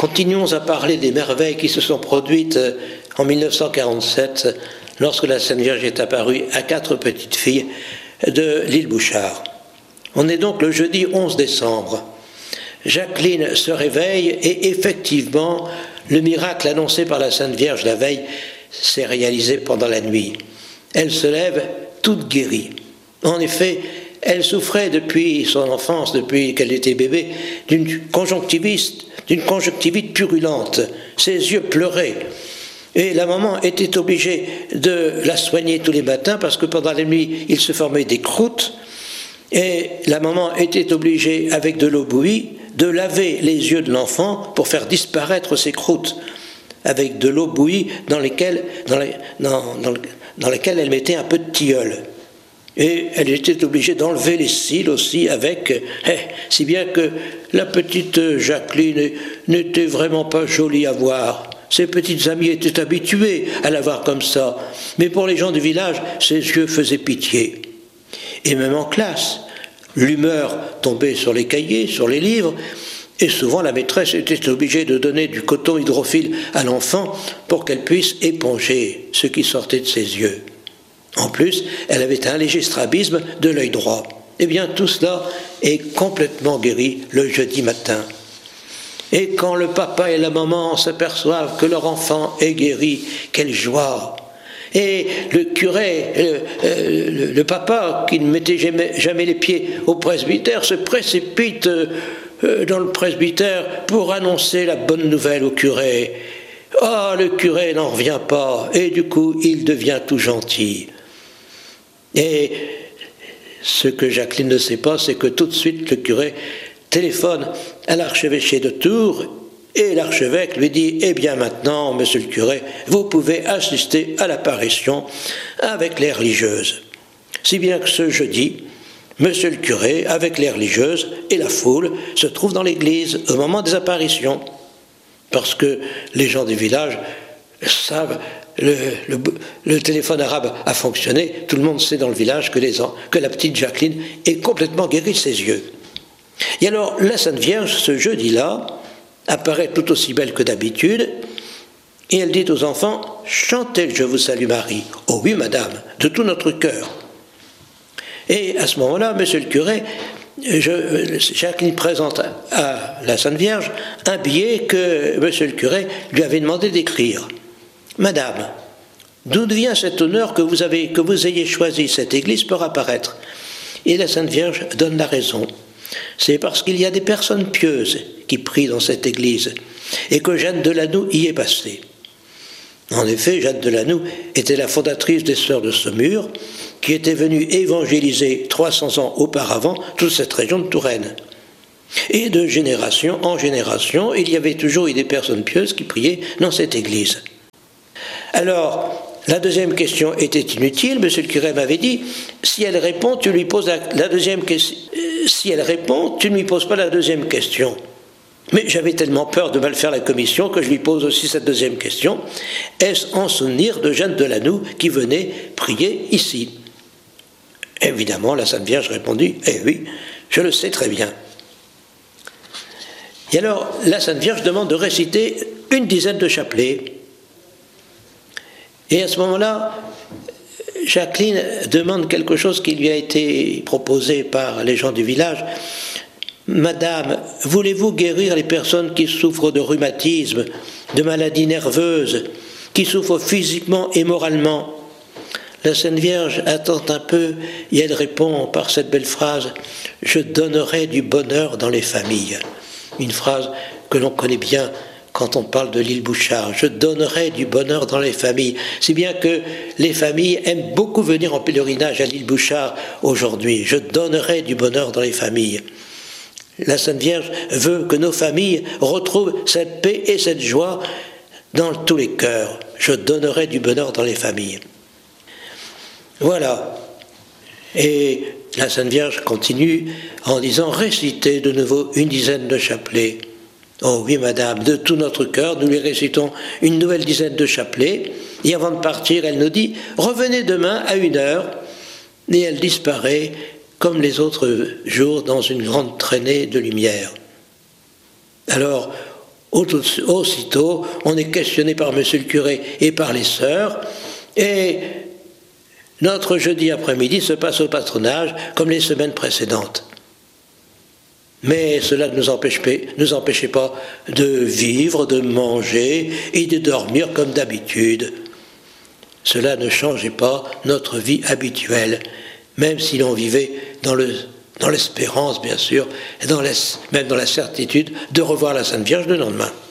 Continuons à parler des merveilles qui se sont produites en 1947, lorsque la Sainte Vierge est apparue à 4 petites filles de l'île Bouchard. On est donc le jeudi 11 décembre. Jacqueline se réveille et effectivement, le miracle annoncé par la Sainte Vierge la veille s'est réalisé pendant la nuit. Elle se lève toute guérie. En effet, elle souffrait depuis son enfance, depuis qu'elle était bébé, d'une conjonctivite purulente. Ses yeux pleuraient. Et la maman était obligée de la soigner tous les matins parce que pendant la nuit, il se formait des croûtes. Et la maman était obligée, avec de l'eau bouillie, de laver les yeux de l'enfant pour faire disparaître ces croûtes, avec de l'eau bouillie dans laquelle elle mettait un peu de tilleul. Et elle était obligée d'enlever les cils aussi avec, si bien que la petite Jacqueline n'était vraiment pas jolie à voir. Ses petites amies étaient habituées à la voir comme ça, mais pour les gens du village, ses yeux faisaient pitié. Et même en classe, l'humeur tombait sur les cahiers, sur les livres, et souvent la maîtresse était obligée de donner du coton hydrophile à l'enfant pour qu'elle puisse éponger ce qui sortait de ses yeux. En plus, elle avait un léger strabisme de l'œil droit. Eh bien, tout cela est complètement guéri le jeudi matin. Et quand le papa et la maman s'aperçoivent que leur enfant est guéri, quelle joie! Et le curé, le papa, qui ne mettait jamais les pieds au presbytère, se précipite dans le presbytère pour annoncer la bonne nouvelle au curé. Ah, le curé n'en revient pas, et du coup, il devient tout gentil. Et ce que Jacqueline ne sait pas, c'est que tout de suite, le curé téléphone à l'archevêché de Tours, et l'archevêque lui dit « Eh bien maintenant, monsieur le curé, vous pouvez assister à l'apparition avec les religieuses. » Si bien que ce jeudi, monsieur le curé, avec les religieuses et la foule, se trouve dans l'église au moment des apparitions. Parce que les gens du village savent, le téléphone arabe a fonctionné, tout le monde sait dans le village que la petite Jacqueline est complètement guérie de ses yeux. Et alors, la Sainte Vierge, ce jeudi-là, apparaît tout aussi belle que d'habitude, et elle dit aux enfants « Chantez le Je vous salue Marie ». « Oh oui, madame, de tout notre cœur ». Et à ce moment-là, monsieur le curé, Jacqueline présente à la Sainte Vierge un billet que monsieur le curé lui avait demandé d'écrire. « Madame, d'où vient cet honneur que vous ayez choisi cette église pour apparaître ?» Et la Sainte Vierge donne la raison. C'est parce qu'il y a des personnes pieuses qui prient dans cette église et que Jeanne de Lanoux y est passée. En effet, Jeanne de Lanoux était la fondatrice des Sœurs de Saumur qui était venue évangéliser 300 ans auparavant toute cette région de Touraine. Et de génération en génération, il y avait toujours eu des personnes pieuses qui priaient dans cette église. Alors, la deuxième question était inutile, monsieur le curé m'avait dit, si elle répond, tu lui poses la deuxième question. Si elle répond, tu ne lui poses pas la deuxième question. Mais j'avais tellement peur de mal faire la commission que je lui pose aussi cette deuxième question. Est-ce en souvenir de Jeanne de Lanoux qui venait prier ici? Évidemment, la Sainte Vierge répondit, eh oui, je le sais très bien. Et alors, la Sainte Vierge demande de réciter une dizaine de chapelets. Et à ce moment-là, Jacqueline demande quelque chose qui lui a été proposé par les gens du village. « Madame, voulez-vous guérir les personnes qui souffrent de rhumatisme, de maladies nerveuses, qui souffrent physiquement et moralement ?» La Sainte Vierge attend un peu et elle répond par cette belle phrase « Je donnerai du bonheur dans les familles ». Une phrase que l'on connaît bien quand on parle de l'île Bouchard. Je donnerai du bonheur dans les familles. Si bien que les familles aiment beaucoup venir en pèlerinage à l'île Bouchard aujourd'hui. Je donnerai du bonheur dans les familles. La Sainte Vierge veut que nos familles retrouvent cette paix et cette joie dans tous les cœurs. Je donnerai du bonheur dans les familles. Voilà. Et la Sainte Vierge continue en disant « Récitez de nouveau une dizaine de chapelets ». Oh oui, madame, de tout notre cœur, nous lui récitons une nouvelle dizaine de chapelets. Et avant de partir, elle nous dit « Revenez demain à 1h ». Et elle disparaît comme les autres jours dans une grande traînée de lumière. Alors, aussitôt, on est questionné par monsieur le curé et par les sœurs, et notre jeudi après-midi se passe au patronage comme les semaines précédentes. Mais cela ne nous empêchait pas de vivre, de manger et de dormir comme d'habitude. Cela ne changeait pas notre vie habituelle, même si l'on vivait dans l'espérance, bien sûr, et même dans la certitude de revoir la Sainte Vierge le lendemain.